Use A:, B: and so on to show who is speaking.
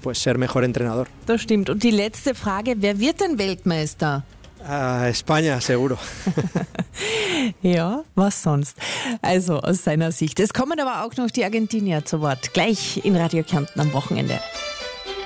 A: pues ser mejor entrenador.
B: Das stimmt. Und die letzte Frage, wer wird denn Weltmeister?
A: España, seguro.
B: Ja, was sonst? Also aus seiner Sicht. Es kommen aber auch noch die Argentinier zu Wort. Gleich in Radio Kärnten am Wochenende.